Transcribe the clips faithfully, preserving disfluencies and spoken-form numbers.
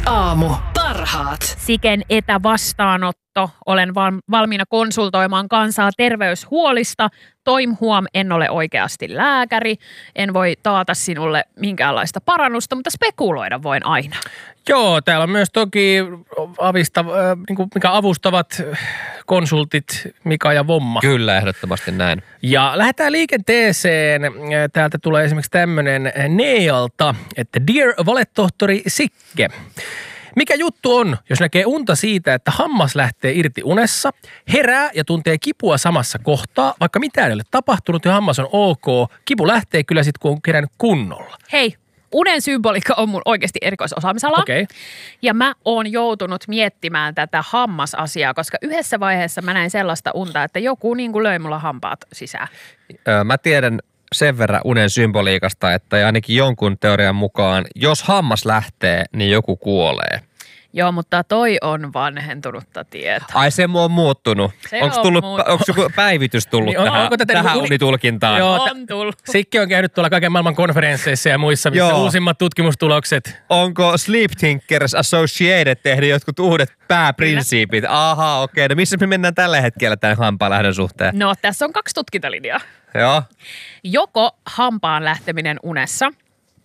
Aamu. Parhaat. Siken etävastaanotto. Olen val- valmiina konsultoimaan kansaa terveyshuolista. Toim huom, en ole oikeasti lääkäri. En voi taata sinulle minkäänlaista parannusta, mutta spekuloida voin aina. Joo, täällä on myös toki avista, äh, niin kuin mikä avustavat konsultit Mika ja Vomma. Kyllä, ehdottomasti näin. Ja lähdetään liikenteeseen. Täältä tulee esimerkiksi tämmöinen Nealta, että Dear valetohtori Sikke. Mikä juttu on, jos näkee unta siitä, että hammas lähtee irti unessa, herää ja tuntee kipua samassa kohtaa, vaikka mitään ei ole tapahtunut ja hammas on ok. Kipu lähtee kyllä sitten, kun on kerännyt kunnolla. Hei, unen symboliikka on mun oikeasti erikoisosaamisala. Okei. Okay. Ja mä oon joutunut miettimään tätä hammasasiaa, koska yhdessä vaiheessa mä näin sellaista unta, että joku niin kuin löi mulla hampaat sisään. Öö, mä tiedän sen verran unen symboliikasta, että ainakin jonkun teorian mukaan, jos hammas lähtee, niin joku kuolee. Joo, mutta toi on vanhentunutta tietoa. Ai se on muuttunut. Onko on tullut, muuttunut. onko joku päivitys tullut Niin on- tähän, onko tätä tähän niinku- unitulkintaan? Joo, On tullut. Sikke on käynyt tuolla kaiken maailman konferensseissa ja muissa, missä Joo. uusimmat tutkimustulokset. Onko Sleep Thinkers Associated tehnyt jotkut uudet pääprinsiipit? Aha, okei. Okay. No missä me mennään tällä hetkellä tämän hampaanlähdön suhteen? No, tässä on kaksi tutkintalinjaa. Joo. Joko hampaan lähteminen unessa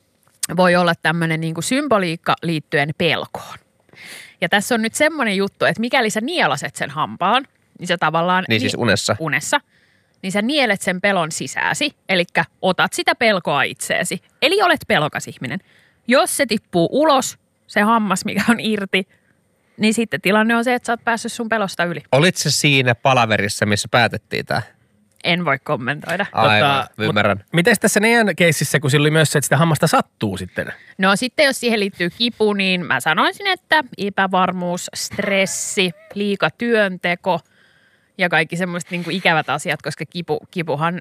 voi olla tämmöinen niin kuin symboliikka liittyen pelkoon. Ja tässä on nyt semmoinen juttu, että mikäli sä nielaset sen hampaan, niin sä tavallaan... Niin siis unessa. Unessa. Niin sä nielet sen pelon sisääsi, eli otat sitä pelkoa itseesi. Eli olet pelokas ihminen. Jos se tippuu ulos, se hammas, mikä on irti, niin sitten tilanne on se, että sä oot päässyt sun pelosta yli. Olit se siinä palaverissa, missä päätettiin tämä? En voi kommentoida. Aivan, ymmärrän. Miten tässä Nean keississä, kun sillä oli myös se, että sitä hammasta sattuu sitten? No sitten jos siihen liittyy kipu, niin mä sanoisin, että epävarmuus, stressi, liika työnteko ja kaikki semmoiset niinku ikävät asiat, koska kipu, kipuhan,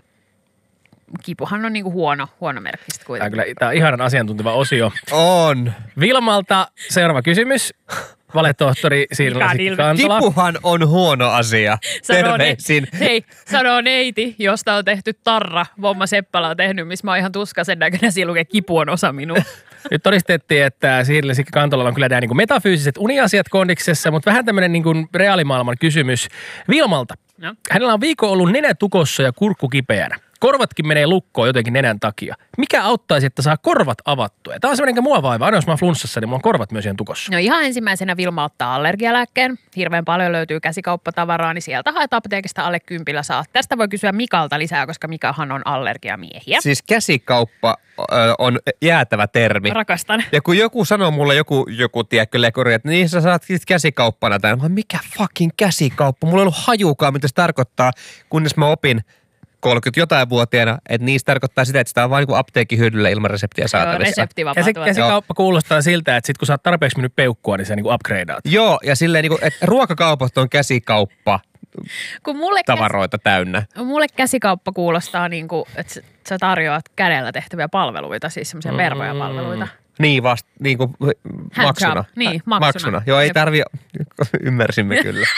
kipuhan on niinku huono, huono merkkistä Tämä on kuitenkin. kyllä tämä on ihanan asiantunteva osio. On. Vilmalta seuraava kysymys. Valetohtori Siirila Mikä Sikki ilme. Kantola. Kipuhan on huono asia. Sanoo ne, Terveisin. hei, sanoo neiti, josta on tehty tarra. Vomma Seppälä on tehnyt, missä mä oon ihan tuskasen näköinen. Siinä lukee, kipu on osa minua. Nyt todistettiin, että Siirila Sikki Kantolalla on kyllä nämä niin kuin metafyysiset uniasiat kondiksessa, mutta vähän tämmöinen niin kuin reaalimaailman kysymys Vilmalta. No. Hänellä on viikko ollut nenä tukossa ja kurkku kipeänä. Korvatkin menee lukkoon jotenkin nenän takia. Mikä auttaisi, että saa korvat avattua? Tämä on semmoinen, mikä mua vaivaa. Aina jos mä oon flunssassa, niin mulla on korvat myös ihan tukossa. No ihan ensimmäisenä Vilma ottaa allergialääkkeen. Hirveän paljon löytyy käsikauppatavaraa, niin sieltä haet apteekista alle kympillä saa. Tästä voi kysyä Mikalta lisää, koska Mikahan on allergiamiehiä. Siis käsikauppa ö, on jäätävä termi. Rakastan. Ja kun joku sanoo mulle, joku, joku tiedätkö, lekori, että niin sä saat käsikauppana tämän. Mä, mikä fucking käsikauppa? Mulla ei ollut hajukaan, mitä se tarkoittaa, kunnes mä opin kolmekymmentä jotain vuotiaana, että niistä tarkoittaa sitä, että sitä on vain niin apteekin hyydyllä ilman reseptiä saatavissa. Reseptivapaa Käsi, tuote. käsikauppa kuulostaa siltä, että sit kun sä oot tarpeeksi mennyt peukkua, niin sä niinku upgradeaat. Joo, ja silleen, niin kuin, että ruokakaupat on käsikauppa Kun mulle, tavaroita täynnä. käs, mulle käsikauppa kuulostaa niin kuin, että sä- sä tarjoat kädellä tehtäviä palveluita, siis semmoisia mm. vervoja palveluita. Niin vasta, niin kuin maksuna. job. Niin, Ha- maksuna. maksuna. Joo, ei Jep. tarvi, ymmärsimme kyllä.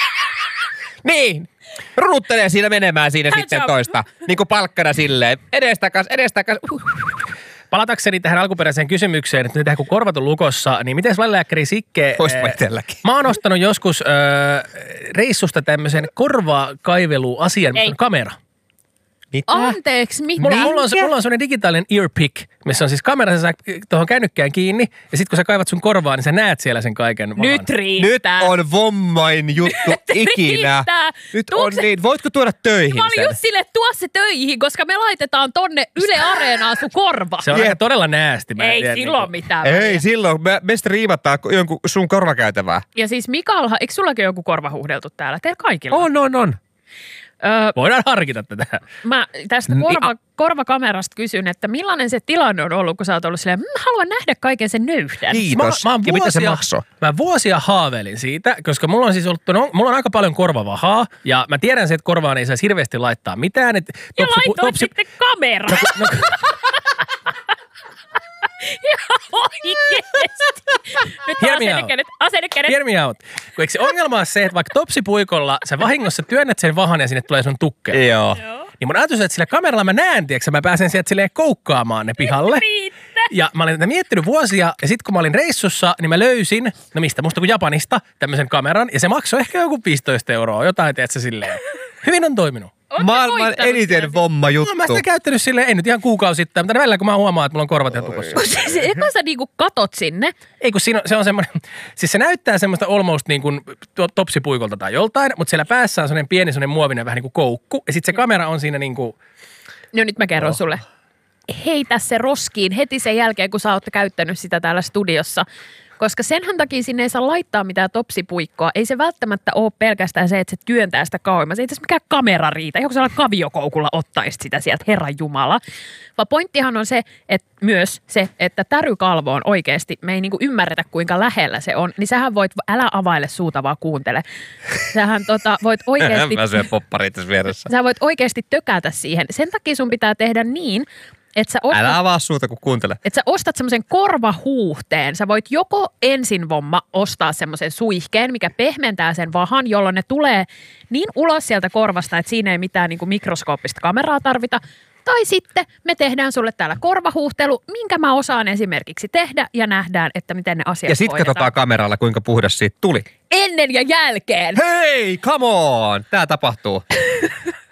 Niin, runuttelee siinä menemään siinä Hand sitten job. toista. Niin kuin palkkana silleen, edestakas, edestakas. Palatakseni tähän alkuperäiseen kysymykseen, että nyt kun korvat on lukossa, niin miten valelääkäri Sikke... Oispa äh, itselläkin. Mä oon ostanut joskus äh, reissusta tämmöisen korvakaiveluasian, missä Ei. on kamera. Mitä? Anteeksi, mitä? Mulla, mulla, on, mulla on semmoinen digitaalinen earpick, missä on siis kamera, sä saa tuohon kännykkään kiinni, ja sitten kun sä kaivat sun korvaa, niin sä näet siellä sen kaiken vaan. Nyt Nyt riittää. on vommain juttu ikinä. riittää. Nyt Tuut on se- niin. Voitko tuoda töihin Mä olin sen? just silleen, tuo se töihin, koska me laitetaan tonne Yle Areenaan sun korva. Se on Jep. aika todella näästi. Mä en Ei tiedä, silloin niinku- mitään. väliä. Ei, silloin me, me sitten riivataan jonkun sun korvakäytävää. Ja siis Mikalha, eikö sullakin joku korva huuhdeltu täällä? Teillä kaikilla? On, on, on. Öö, Voidaan harkita tätä. mä tästä korva, korvakamerasta kysyn, että millainen se tilanne on ollut, kun sä oot ollut silleen, mmm, haluan nähdä kaiken sen nöyhdän. Kiitos. Mä, mä oon Ja mitä se vuosia- maksoi? Mä vuosia haaveilin siitä, koska mulla on siis ollut, no, mulla on aika paljon korvavahaa, ja mä tiedän se, että korvaan ei saisi hirveästi laittaa mitään. Et Ja topsi- laitoit topsi- sitten kamera. no, Ihan oikeesti. Nyt Hear me asennekädet, asennekädet. Hear me out. Kun eikö se ongelma ole se, että vaikka topsipuikolla sä vahingossa työnnät sen vahan ja sinne tulee sun tukkeen. Joo. Joo. Niin mun ajatus on, että sillä kameralla mä näen, tiiäksä, mä pääsen sieltä silleen koukkaamaan ne pihalle. Riittää. Ja mä olin tätä miettinyt vuosia, ja sitten kun mä olin reissussa, niin mä löysin, no mistä, musta kuin Japanista, tämmöisen kameran, ja se maksoi ehkä joku viisitoista euroa, jotain, tiedätkö, silleen. Hyvin on toiminut. Maailman eniten vomma juttu. No, mä sitä käyttänyt silleen, ei nyt ihan kuukausittain, mutta välillä kun mä huomaan, että mulla on korvat ihan tukossa. Siis eikö sä niinku katot sinne? Ei kun siinä on, se on semmoinen, siis se näyttää semmoista almost niin kuin topsipuikolta tai joltain, mutta siellä päässä on semmoinen pieni semmoinen muovinen vähän niin kuin koukku, ja sitten se kamera on siinä niin kuin... No nyt mä kerron Oh. sulle. Heitä se roskiin heti sen jälkeen, kun sä oot käyttänyt sitä täällä studiossa. Koska senhän takia sinne ei saa laittaa mitään topsipuikkoa. Ei se välttämättä ole pelkästään se, että se työntää sitä kauemmas. Ei tässä mikään kamera riitä. Joku sellainen kaviokoukulla ottaisit sitä sieltä, Herran Jumala. Vaan pointtihan on se, että myös se, että tärykalvo on oikeasti, me ei niinku ymmärretä kuinka lähellä se on. Niin sähän voit, älä availe suuta vaan kuuntele. Sähän tota, voit oikeasti... Mä syön popparit tässä vieressä. Sä voit oikeasti tökätä siihen. Sen takia sun pitää tehdä niin, että sä ostat... Älä avaa suuta, kun kuuntele. Että sä ostat semmoisen korvahuuhteen. Sä voit joko ensin vomma ostaa semmoisen suihkeen, mikä pehmentää sen vahan, jolloin ne tulee niin ulos sieltä korvasta, että siinä ei mitään niin kuin mikroskooppista kameraa tarvita. Tai sitten me tehdään sulle täällä korvahuuhtelu, minkä mä osaan esimerkiksi tehdä ja nähdään, että miten ne asiat Ja sit hoidetaan. katsotaan kameralla, kuinka puhdas siitä tuli. Ennen ja jälkeen. Hei, come on! Tää tapahtuu.